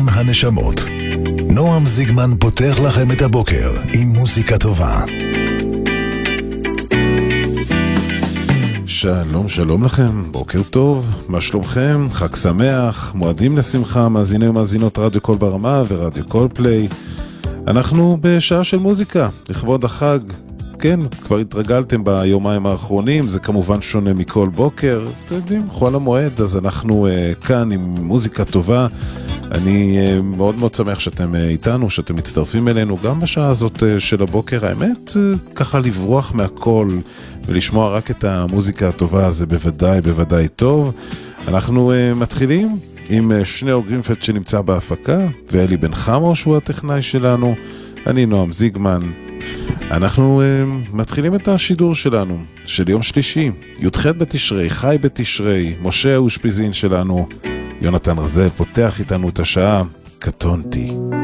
נועם הנשמות. נועם זיגמן פותח לכם את הבוקר עם מוזיקה טובה. שלום, שלום לכם, בוקר טוב, מה שלומכם? חג שמח, מועדים לשמחה, מאזיני ומאזינות רדיו קול ברמה ורדיו קול פליי. אנחנו בשעה של מוזיקה, לכבוד החג. כן, כבר התרגלתם ביומיים האחרונים, זה כמובן שונה מכל בוקר, אתם יודעים, חול המועד, אז אנחנו כאן עם מוזיקה טובה. אני מאוד מאוד שמח שאתם איתנו, שאתם מצטרפים אלינו גם בשעה הזאת של הבוקר. האמת, ככה לברוח מהכל ולשמוע רק את המוזיקה הטובה, זה בוודאי טוב. אנחנו מתחילים עם שניאור גרינפלד שנמצא בהפקה, ואלי בן חמו שהוא הטכנאי שלנו. אני נועם זיגמן. אנחנו מתחילים את השידור שלנו של יום שלישי, י"ח בתשרי, חי בתשרי. משה האושפיזין שלנו, יונתן רזל, פותח איתנו את השעה. קטונתי.